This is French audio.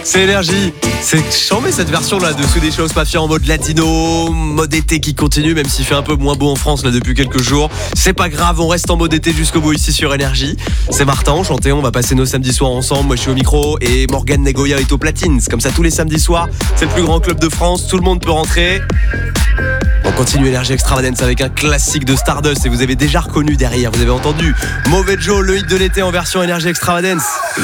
C'est Énergie. C'est chambé cette version là de Sous des choses Mafia en mode latino, mode été qui continue même s'il fait un peu moins beau en France là depuis quelques jours. C'est pas grave, on reste en mode été jusqu'au bout ici sur Énergie. C'est Martin, enchanté, on va passer nos samedis soirs ensemble. Moi je suis au micro et Morgane Negoya est au platine. C'est comme ça tous les samedis soirs, c'est le plus grand club de France, tout le monde peut rentrer. On continue Énergie Extravagance avec un classique de Stardust et vous avez déjà reconnu derrière, vous avez entendu Mauvais Joe, le hit de l'été en version Énergie Extravagance.